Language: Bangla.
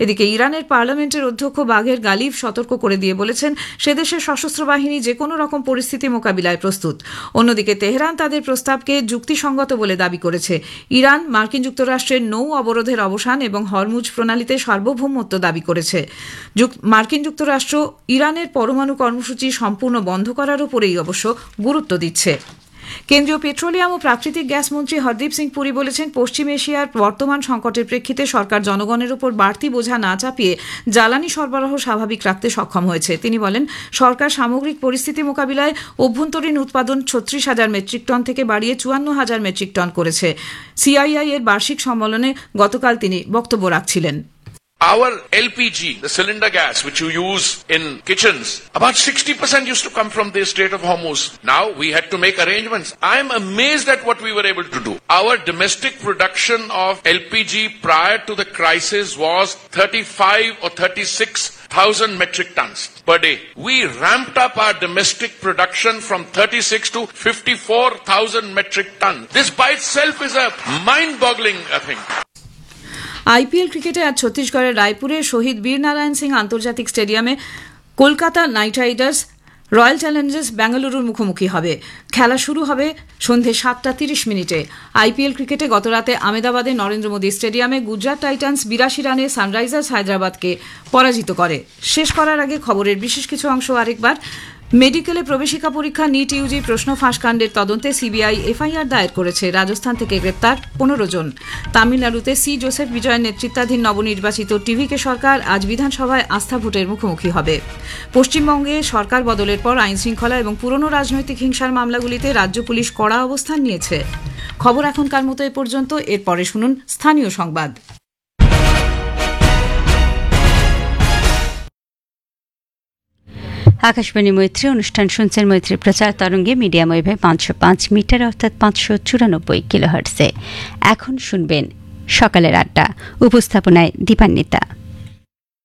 এদিকে ইরানের পার্লামেন্টের অধ্যক্ষ বাঘের গালিব সতর্ক করে দিয়ে বলেছেন সে দেশের সশস্ত্র বাহিনী যেকোনো রকম পরিস্থিতি মোকাবিলায় প্রস্তুত। অন্যদিকে তেহরান তাদের প্রস্তাবকে যুক্তিসঙ্গত বলে দাবি করেছে। ইরান মার্কিন যুক্তরাষ্ট্রের নৌ অবরোধের অবসান এবং হরমুজ প্রণালীতে সার্বভৌমত্ব দাবি করেছে। মার্কিন যুক্তরাষ্ট্র ইরানের পরমাণু কর্মসূচি সম্পূর্ণ বন্ধ করার উপরেই অবশ্য গুরুত্ব দিচ্ছে। কেন্দ্রীয় পেট্রোলিয়াম ও প্রাকৃতিক গ্যাস মন্ত্রী হরদীপ সিং পুরী বলেছেন পশ্চিম এশিয়ার বর্তমান সংকটের প্রেক্ষিতে সরকার জনগণের উপর বাড়তি বোঝা না চাপিয়ে জ্বালানি সরবরাহ স্বাভাবিক রাখতে সক্ষম হয়েছে। তিনি বলেন সরকার সামগ্রিক পরিস্থিতি মোকাবিলায় অভ্যন্তরীণ উৎপাদন 36,000 মেট্রিক টন থেকে বাড়িয়ে 54,000 মেট্রিক টন করেছে। সিআইআই এর বার্ষিক সম্মেলনে গতকাল তিনি বক্তব্য রাখছিলেন। Our LPG, the cylinder gas which you use in kitchens, about 60% used to come from the Strait of Hormuz. Now we had to make arrangements. I'm amazed at what we were able to do. Our domestic production of LPG prior to the crisis was 35 or 36,000 metric tons per day. We ramped up our domestic production from 36 to 54,000 metric tons. This by itself is a mind-boggling thing. IPL ক্রিকেটে আজ ছত্তিশগড়ের রায়পুরে শহীদ বীর নারায়ণ সিং আন্তর্জাতিক স্টেডিয়ামে Kolkata night Riders royal Challengers বেঙ্গালুরুর মুখোমুখি হবে। খেলা শুরু হবে সন্ধে 7:30 আইপিএল ক্রিকেটে গতরাতে আহমেদাবাদের নরেন্দ্র মোদী স্টেডিয়ামে গুজরাট টাইটান্স 82 রানে সানরাইজার্স হায়দ্রাবাদকে পরাজিত করে। শেষ করার আগে খবরের বিশেষ কিছু অংশ আরেকবার। মেডিকেলে প্রবেশিকা পরীক্ষা নিট ইউজি প্রশ্ন ফাঁস কাণ্ডের তদন্তে সিবিআই এফআইআর দায়ের করেছে। রাজস্থান থেকে গ্রেপ্তার 15 জন। তামিলনাড়ুতে সি জোসেফ বিজয়ের নেতৃত্বাধীন নবনির্বাচিত টিভিকে সরকার আজ বিধানসভায় আস্থা ভোটের মুখোমুখি হবে। পশ্চিমবঙ্গে সরকার বদলের পর আইনশৃঙ্খলা এবং পুরনো রাজনৈতিক হিংসার মামলাগুলিতে রাজ্য পুলিশ কড়া অবস্থান নিয়েছে। খবর এখনকার মতো এ পর্যন্ত। এরপরে শুনুন স্থানীয় সংবাদ। আকাশবাণী মৈত্রী অনুষ্ঠান শুনছেন। মৈত্রী প্রচার তরঙ্গে মিডিয়াম ওয়েভে 505 মিটার অর্থাৎ 594 কিলোহার্টজে। এখন শুনবেন সকালের আড্ডা। উপস্থাপনায় দীপান্বিতা।